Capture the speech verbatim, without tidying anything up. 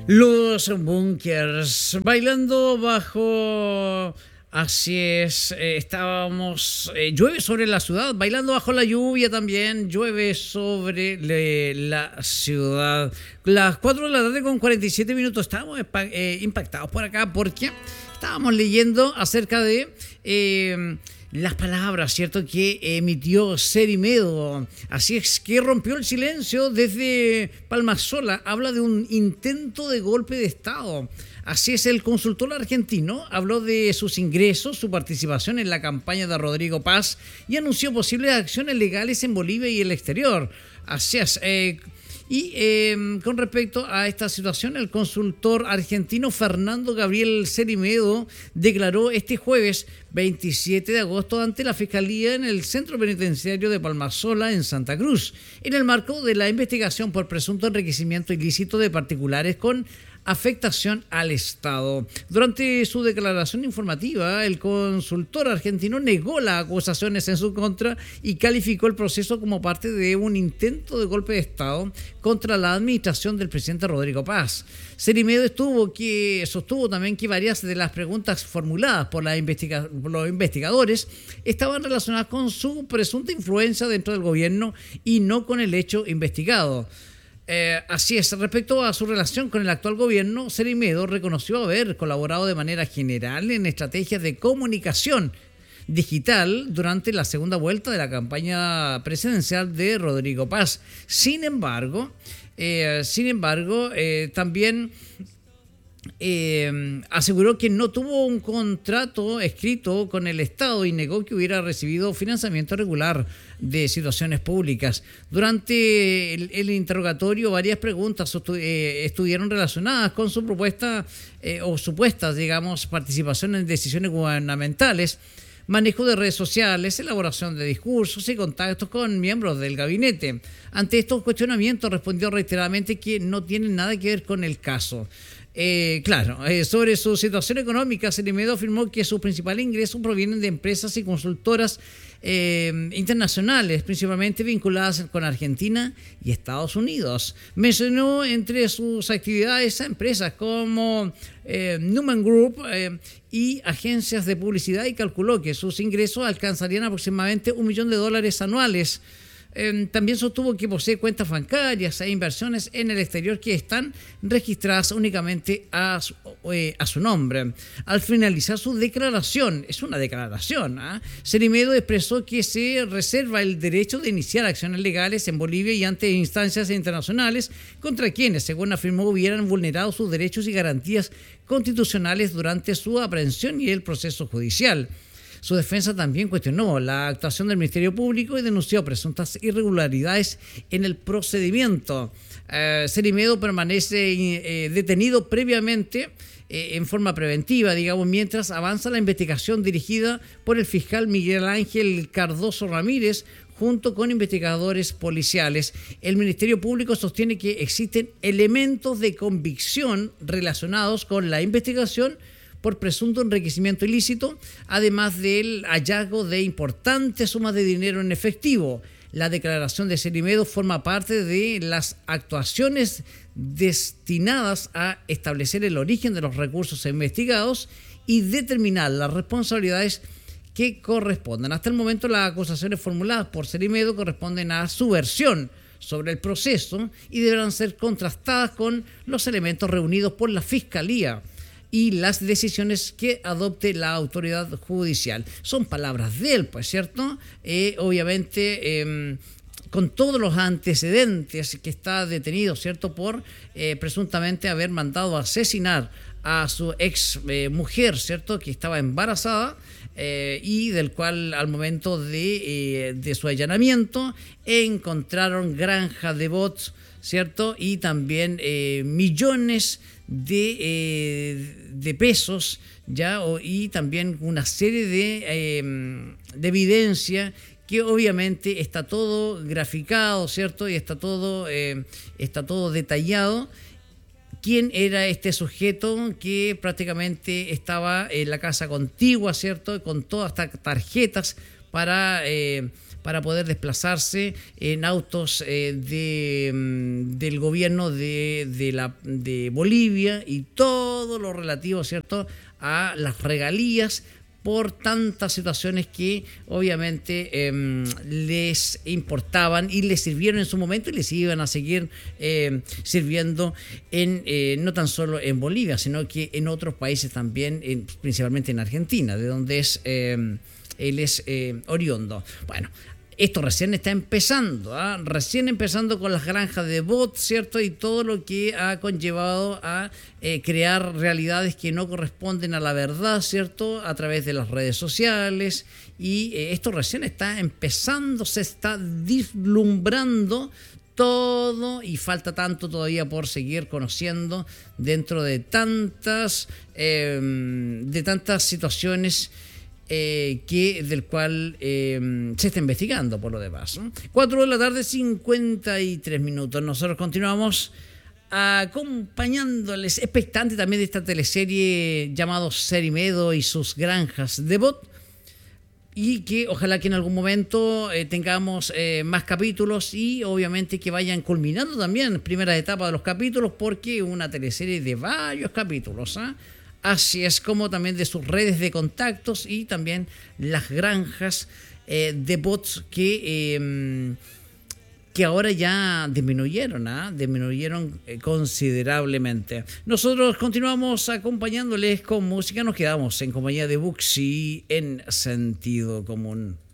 Los Bunkers, bailando bajo... Así es, eh, estábamos... eh, llueve sobre la ciudad, bailando bajo la lluvia también, llueve sobre le- la ciudad. Las cuatro de la tarde con cuarenta y siete minutos, estábamos espa- eh, impactados por acá porque estábamos leyendo acerca de... eh, las palabras, ¿cierto?, que emitió Cerimedo. Así es, que rompió el silencio desde Palmasola. Habla de un intento de golpe de Estado. Así es, el consultor argentino habló de sus ingresos, su participación en la campaña de Rodrigo Paz y anunció posibles acciones legales en Bolivia y el exterior. Así es, eh, y eh, con respecto a esta situación, el consultor argentino Fernando Gabriel Cerimedo declaró este jueves veintisiete de agosto ante la Fiscalía en el Centro Penitenciario de Palmasola, en Santa Cruz, en el marco de la investigación por presunto enriquecimiento ilícito de particulares con afectación al Estado. Durante su declaración informativa, el consultor argentino negó las acusaciones en su contra y calificó el proceso como parte de un intento de golpe de Estado contra la administración del presidente Rodrigo Paz. Cerimedo estuvo que, sostuvo también que varias de las preguntas formuladas por, la investiga, por los investigadores estaban relacionadas con su presunta influencia dentro del gobierno y no con el hecho investigado. Eh, así es, respecto a su relación con el actual gobierno, Cerimedo reconoció haber colaborado de manera general en estrategias de comunicación digital durante la segunda vuelta de la campaña presidencial de Rodrigo Paz. Sin embargo, eh, sin embargo, eh, también Eh, aseguró que no tuvo un contrato escrito con el Estado y negó que hubiera recibido financiamiento regular de situaciones públicas. Durante el, el interrogatorio, varias preguntas estu- eh, estuvieron relacionadas con su propuesta eh, o supuestas, digamos, participación en decisiones gubernamentales, manejo de redes sociales, elaboración de discursos y contactos con miembros del gabinete. Ante estos cuestionamientos respondió reiteradamente que no tienen nada que ver con el caso. Eh, claro, eh, sobre su situación económica, Cerimedo afirmó que sus principales ingresos provienen de empresas y consultoras eh, internacionales, principalmente vinculadas con Argentina y Estados Unidos. Mencionó entre sus actividades a empresas como eh, Newman Group eh, y agencias de publicidad y calculó que sus ingresos alcanzarían aproximadamente un millón de dólares anuales. Eh, también sostuvo que posee cuentas bancarias e inversiones en el exterior que están registradas únicamente a su, eh, a su nombre. Al finalizar su declaración, es una declaración, ¿eh? Cerimedo expresó que se reserva el derecho de iniciar acciones legales en Bolivia y ante instancias internacionales contra quienes, según afirmó, hubieran vulnerado sus derechos y garantías constitucionales durante su aprehensión y el proceso judicial. Su defensa también cuestionó la actuación del Ministerio Público y denunció presuntas irregularidades en el procedimiento. Eh, Cerimedo permanece eh, detenido previamente eh, en forma preventiva, digamos, mientras avanza la investigación dirigida por el fiscal Miguel Ángel Cardoso Ramírez junto con investigadores policiales. El Ministerio Público sostiene que existen elementos de convicción relacionados con la investigación por presunto enriquecimiento ilícito, además del hallazgo de importantes sumas de dinero en efectivo. La declaración de Cerimedo forma parte de las actuaciones destinadas a establecer el origen de los recursos investigados y determinar las responsabilidades que correspondan. Hasta el momento, las acusaciones formuladas por Cerimedo corresponden a su versión sobre el proceso y deberán ser contrastadas con los elementos reunidos por la Fiscalía y las decisiones que adopte la autoridad judicial. Son palabras de él, pues, ¿cierto? Eh, obviamente, eh, con todos los antecedentes que está detenido, ¿cierto? Por eh, presuntamente haber mandado a asesinar a su ex eh, mujer, ¿cierto? Que estaba embarazada eh, y del cual al momento de, eh, de su allanamiento encontraron granja de bots, ¿cierto? Y también eh, millones de, eh, de pesos, ya o, y también una serie de, eh, de evidencia que obviamente está todo graficado, ¿cierto? Y está todo, eh, está todo detallado. ¿Quién era este sujeto que prácticamente estaba en la casa contigua, ¿cierto? Con todas estas tarjetas para, eh, para poder desplazarse en autos eh, de, del gobierno de, de, la, de Bolivia y todo lo relativo, ¿cierto?, a las regalías por tantas situaciones que obviamente eh, les importaban y les sirvieron en su momento y les iban a seguir eh, sirviendo en eh, no tan solo en Bolivia, sino que en otros países también, en, principalmente en Argentina, de donde es eh, él es eh, oriundo. Bueno, esto recién está empezando, ¿eh? recién empezando con las granjas de bots, ¿cierto? Y todo lo que ha conllevado a eh, crear realidades que no corresponden a la verdad, ¿cierto? A través de las redes sociales. Y eh, esto recién está empezando, se está vislumbrando todo y falta tanto todavía por seguir conociendo dentro de tantas, eh, de tantas situaciones Eh, que del cual eh, se está investigando por lo demás, ¿no? cuatro de la tarde, cincuenta y tres minutos. Nosotros continuamos acompañándoles, expectante también de esta teleserie llamado Serimedo y sus granjas de bot, y que ojalá que en algún momento eh, tengamos eh, más capítulos y obviamente que vayan culminando también primeras etapas de los capítulos, porque una teleserie de varios capítulos, ¿eh? Así es, como también de sus redes de contactos y también las granjas eh, de bots que, eh, que ahora ya disminuyeron, ¿eh? disminuyeron eh, considerablemente. Nosotros continuamos acompañándoles con música, nos quedamos en compañía de Buxi en Sentido Común.